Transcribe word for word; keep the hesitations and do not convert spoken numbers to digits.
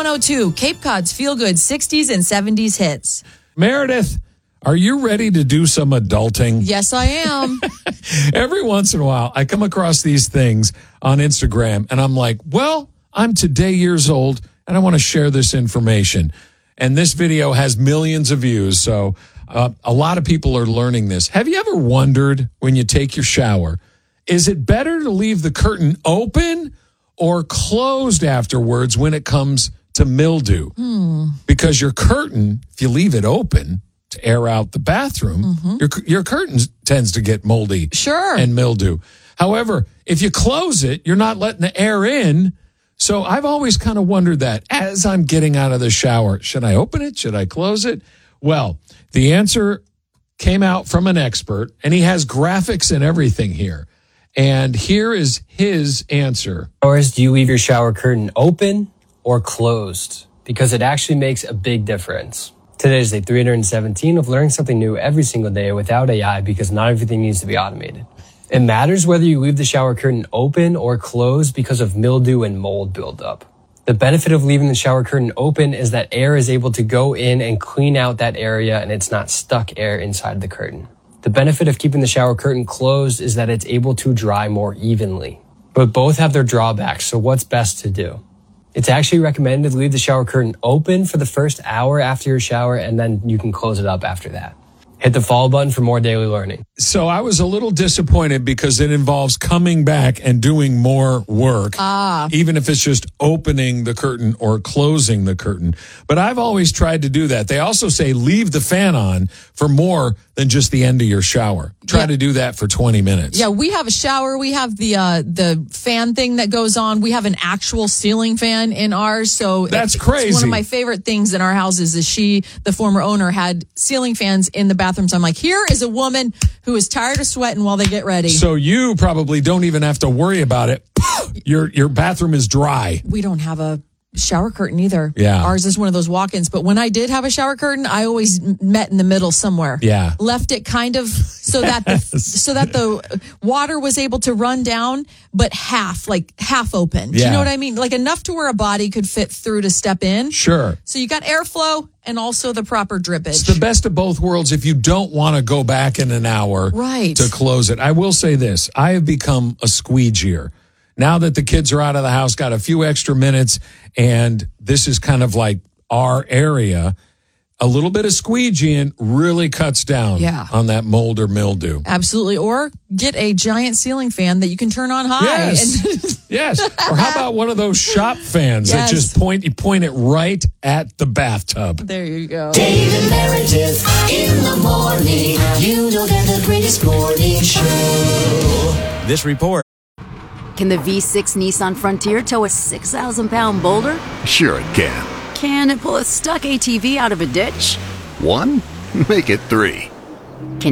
one oh two, Cape Cod's feel-good sixties and seventies hits. Meredith, are you ready to do some adulting? Yes, I am. Every once in a while, I come across these things on Instagram, and I'm like, well, I'm today years old, and I want to share this information. And this video has millions of views, so uh, a lot of people are learning this. Have you ever wondered when you take your shower, is it better to leave the curtain open or closed afterwards when it comes to mildew? Hmm. Because your curtain, if you leave it open to air out the bathroom, mm-hmm. your your curtain tends to get moldy sure. and mildew. However, if you close it, you're not letting the air in. So I've always kind of wondered that as I'm getting out of the shower, should I open it? Should I close it? Well, the answer came out from an expert, and he has graphics and everything here. And here is his answer. Or do you leave your shower curtain open or closed? Because it actually makes a big difference. Today is day three hundred seventeen of learning something new every single day without A I, because not everything needs to be automated. It matters whether you leave the shower curtain open or closed because of mildew and mold buildup. The benefit of leaving the shower curtain open is that air is able to go in and clean out that area, and it's not stuck air inside the curtain. The benefit of keeping the shower curtain closed is that it's able to dry more evenly. But both have their drawbacks, so what's best to do? It's actually recommended to leave the shower curtain open for the first hour after your shower, and then you can close it up after that. Hit the follow button for more daily learning. So I was a little disappointed because it involves coming back and doing more work, ah. even if it's just opening the curtain or closing the curtain. But I've always tried to do that. They also say leave the fan on for more than just the end of your shower. Try yeah. to do that for twenty minutes. Yeah, we have a shower. We have the uh, the fan thing that goes on. We have an actual ceiling fan in ours. So that's it, crazy. It's one of my favorite things in our houses is she, the former owner, had ceiling fans in the bathrooms. I'm like, here is a woman who is tired of sweating while they get ready. So you probably don't even have to worry about it. Your your bathroom is dry. We don't have a shower curtain either. Yeah. Ours is one of those walk-ins. But when I did have a shower curtain, I always met in the middle somewhere. Yeah. Left it kind of so that the, so that the water was able to run down, but half, like half open. Do yeah. you know what I mean? Like enough to where a body could fit through to step in. Sure. So you got airflow and also the proper drippage. It's the best of both worlds if you don't want to go back in an hour right. to close it. I will say this. I have become a squeegeer. Now that the kids are out of the house, got a few extra minutes, and this is kind of like our area, a little bit of squeegeeing really cuts down yeah. on that mold or mildew. Absolutely. Or get a giant ceiling fan that you can turn on high. Yes. And yes. Or how about one of those shop fans yes. that just point, you point it right at the bathtub. There you go. David Meredith in the morning. You know they're the greatest morning show. This report. Can the V six Nissan Frontier tow a six thousand pound boulder? Sure it can. Can it pull a stuck A T V out of a ditch? One? Make it three. Can